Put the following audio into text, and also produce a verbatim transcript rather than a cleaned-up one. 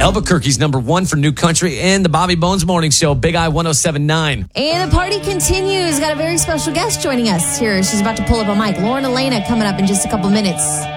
Albuquerque's number one for new country, and the Bobby Bones Morning Show, Big I one oh seven point nine. And the party continues. Got a very special guest joining us here. She's about to pull up a mic. Lauren Elena coming up in just a couple minutes.